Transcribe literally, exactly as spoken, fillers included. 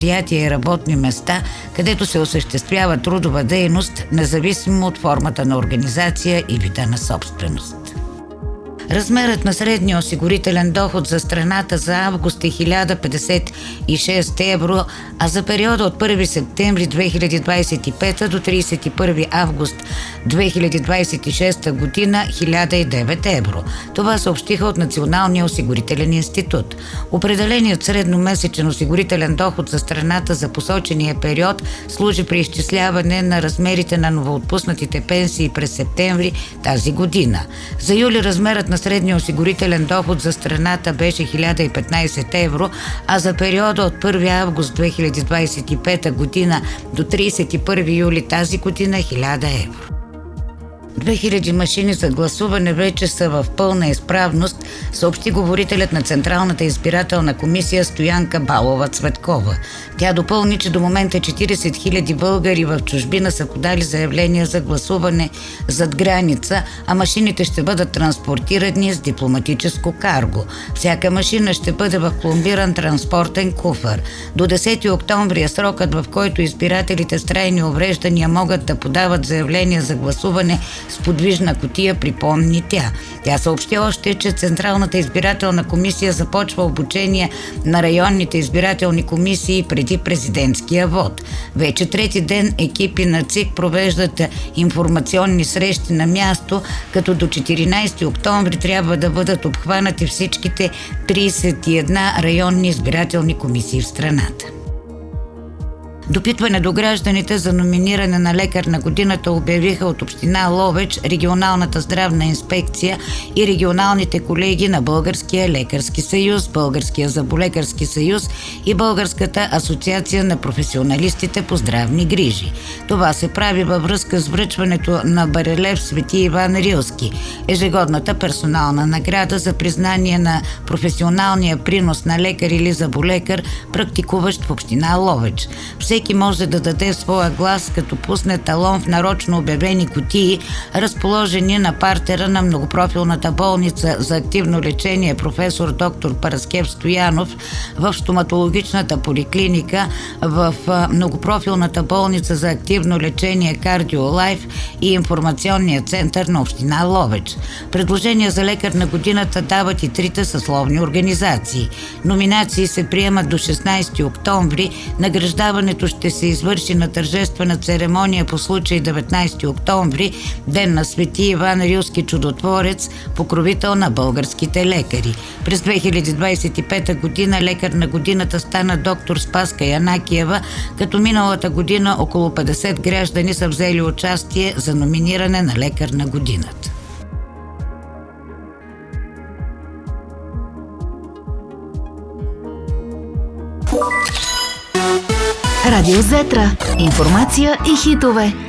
предприятия и работни места, където се осъществява трудова дейност, независимо от формата на организация и вида на собственост. Размерът на средния осигурителен доход за страната за август е хиляда петдесет и шест евро, а за периода от първи септември две хиляди двадесет и пета до тридесет и първи август две хиляди двадесет и шеста година хиляда и девет евро. Това съобщиха от Националния осигурителен институт. Определеният средномесечен осигурителен доход за страната за посочения период служи при изчисляване на размерите на новоотпуснатите пенсии през септември тази година. За юли размерът на средния осигурителен доход за страната беше хиляда и петнадесет евро, а за периода от първи август две хиляди двадесет и пета година до тридесет и първи юли тази година хиляда евро. две хиляди машини за гласуване вече са в пълна изправност, съобщи говорителят на Централната избирателна комисия Стоянка Балова-Цветкова. Тя допълни, че до момента четиридесет хиляди българи в чужбина са подали заявления за гласуване зад граница, а машините ще бъдат транспортирани с дипломатическо карго. Всяка машина ще бъде в пломбиран транспортен куфар. До десети октомври е срокът, в който избирателите с трайни увреждания могат да подават заявления за гласуване с подвижна кутия, припомни тя. Тя съобщи още, че Централната избирателна комисия започва обучение на районните избирателни комисии преди президентския вод. Вече трети ден екипи на ЦИК провеждат информационни срещи на място, като до четиринадесети октомври трябва да бъдат обхванати всичките тридесет и една районни избирателни комисии в страната. Допитване до гражданите за номиниране на лекар на годината обявиха от община Ловеч, регионалната здравна инспекция и регионалните колеги на Българския лекарски съюз, Българския зъболекарски съюз и Българската асоциация на професионалистите по здравни грижи. Това се прави във връзка с връчването на барелев Свети Иван Рилски, ежегодната персонална награда за признание на професионалния принос на лекар или зъболекар, практикуващ в община Ловеч. Всеки може да даде своя глас, като пусне талон в нарочно обявени кутии, разположени на партера на многопрофилната болница за активно лечение професор доктор Параскев Стоянов, в стоматологичната поликлиника, в многопрофилната болница за активно лечение Кардиолайф и информационния център на община Ловеч. Предложения за лекар на годината дават и трите съсловни организации. Номинации се приемат до шестнадесети октомври, награждаването ще се извърши на тържествена церемония по случай деветнадесети октомври, ден на Свети Иван Рилски чудотворец, покровител на българските лекари. През две хиляди двадесет и пета година лекар на годината стана доктор Спаска Янакиева, като миналата година около петдесет граждани са взели участие за номиниране на лекар на годината. Радио Зетра. Информация и хитове.